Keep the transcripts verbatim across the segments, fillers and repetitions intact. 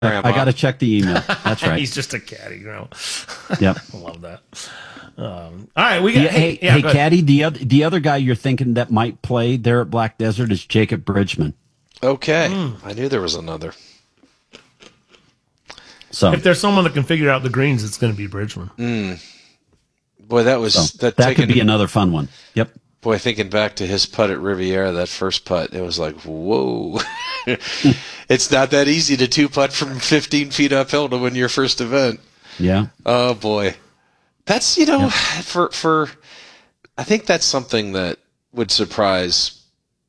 Grandma. I got to check the email. That's right. He's just a caddy, girl. Yep. I love that. Um, all right, we got. Yeah, hey, hey, yeah, hey go ahead. Caddy, the other the other guy you're thinking that might play there at Black Desert is Jacob Bridgman. Okay. Mm. I knew there was another. So If there's someone that can figure out the greens, it's going to be Bridgman. Mm. Boy, that was so that. that taken, could be another fun one. Yep. Boy, thinking back to his putt at Riviera, that first putt, it was like, whoa. It's not that easy to two putt from fifteen feet uphill to win your first event. Yeah. Oh boy, that's you know Yep. for for. I think that's something that would surprise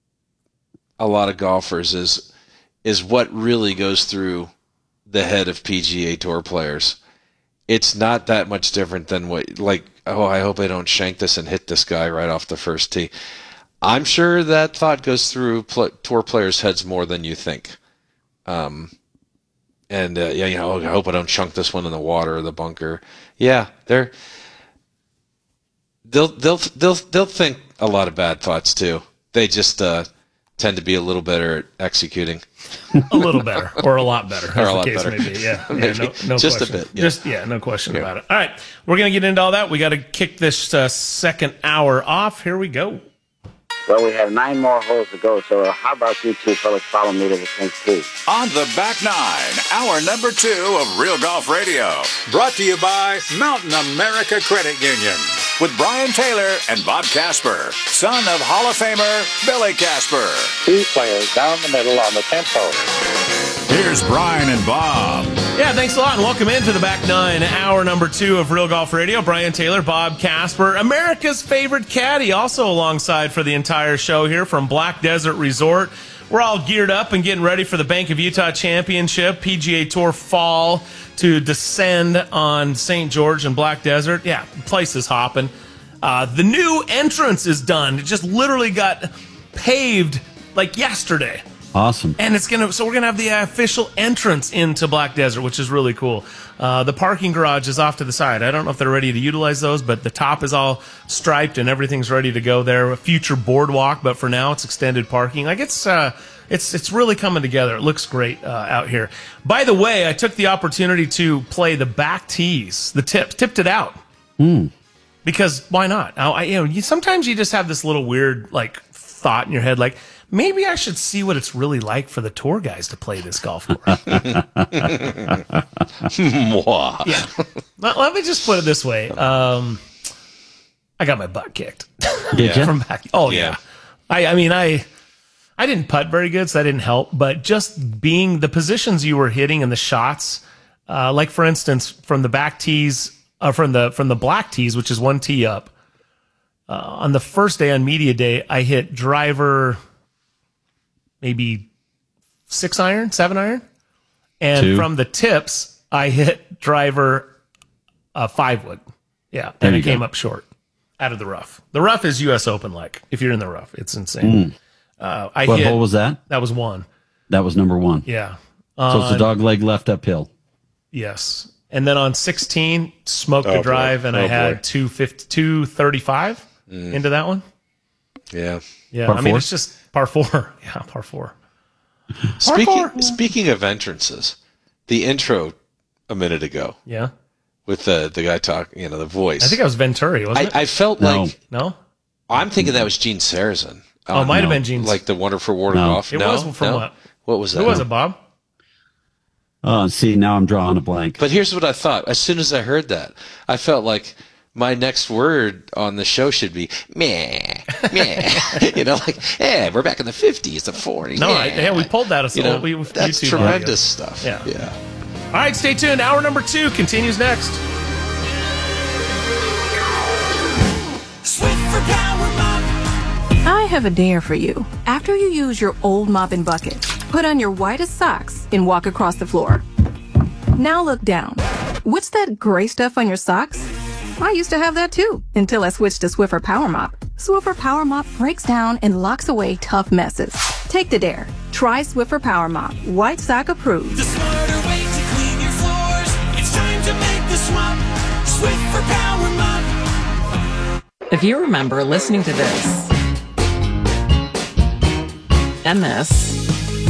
a lot of golfers is is what really goes through the head of P G A Tour players. It's not that much different than what, like, oh, I hope I don't shank this and hit this guy right off the first tee. I'm sure that thought goes through pl- tour players' heads more than you think. Um, and uh, yeah, you know, I hope I don't chunk this one in the water or the bunker. Yeah, they're they'll they'll they'll they'll think a lot of bad thoughts too. They just uh, tend to be a little better at executing. A little better, or a lot better, as Or a the lot case better. may be. Yeah, yeah Maybe. no, no Just a question. bit, yeah. Just yeah, no question Yeah. about it. All right, we're gonna get into all that. We got to kick this uh, second hour off. Here we go. Well, we have nine more holes to go, so how about you two fellas follow me to the tenth tee? On the back nine, hour number two of Real Golf Radio. Brought to you by Mountain America Credit Union. With Brian Taylor and Bob Casper, son of Hall of Famer Billy Casper. Two players down the middle on the tenth hole. Here's Brian and Bob. Yeah, thanks a lot, and welcome into the back nine, hour number two of Real Golf Radio. Brian Taylor, Bob Casper, America's favorite caddy, also alongside for the entire show here from Black Desert Resort. We're all geared up and getting ready for the Bank of Utah Championship, P G A Tour Fall to descend on Saint George and Black Desert. Yeah, the place is hopping. Uh, the new entrance is done. It just literally got paved like yesterday. Awesome. And it's gonna, so we're gonna have the official entrance into Black Desert, which is really cool. Uh, the parking garage is off to the side. I don't know if they're ready to utilize those, but the top is all striped and everything's ready to go there. A future boardwalk, but for now it's extended parking. Like it's, uh, it's, it's really coming together. It looks great uh, out here. By the way, I took the opportunity to play the back tees, the tip, tipped it out. Mm. Because why not? I, I, you know, you, sometimes you just have this little weird like thought in your head, like, maybe I should see what it's really like for the tour guys to play this golf course. Yeah. Let, let me just put it this way. Um, I got my butt kicked. Did you? From back. Oh, yeah. Yeah. I, I mean, I I didn't putt very good, so that didn't help. But just being the positions you were hitting and the shots, uh, like, for instance, from the back tees, uh, from the from the black tees, which is one tee up, uh, on the first day, on media day, I hit driver maybe six iron, seven iron. And Two. from the tips, I hit driver uh, five wood. Yeah. There And you it came go. up short out of the rough. The rough is U S Open like. If you're in the rough, it's insane. Mm. Uh, I What hit, hole was that? that was one. That was number one. Yeah. So it's the On- dog leg left uphill. Yes. And then on sixteen, smoked Oh, the boy. drive, and I Oh, had boy. two fifty, two thirty-five into that one. Yeah. Yeah. Par I mean, four? it's just par four. Yeah, par four. Speaking four. speaking of entrances, the intro a minute ago Yeah. with the the guy talking, you know, the voice. I think I was Venturi, wasn't it? I, I felt No. like No? I'm thinking that was Gene Sarazen. Oh, it might have no. been Gene's. Like the Wonderful World No. of Golf. It no, was from no? what? What was that? Who was it, Bob? Oh, see, now I'm drawing a blank. But here's what I thought. As soon as I heard that, I felt like my next word on the show should be meh, meh. You know, like, hey, we're back in the fifties, the forties. No, yeah. I, yeah, we pulled that. As You know, we, we, that's YouTube tremendous audio. stuff. Yeah. yeah. All right, stay tuned. Hour number two continues next. Swiffer Power Mop. I have a dare for you. After you use your old mop and bucket, put on your whitest socks and walk across the floor. Now look down. What's that gray stuff on your socks? I used to have that too, until I switched to Swiffer Power Mop. Swiffer Power Mop breaks down and locks away tough messes. Take the dare. Try Swiffer Power Mop. White sock approved. The smarter way to clean your floors. It's time to make the swap. Swiffer Power Mop. If you remember listening to this and this